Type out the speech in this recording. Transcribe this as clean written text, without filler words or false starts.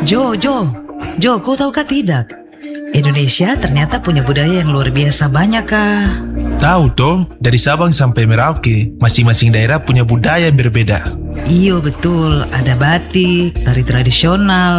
Jo, kau tahu kah tidak? Indonesia ternyata punya budaya yang luar biasa banyak kah? Tahu toh, dari Sabang sampai Merauke, masing-masing daerah punya budaya yang berbeda. Iyo betul, ada batik, tari tradisional,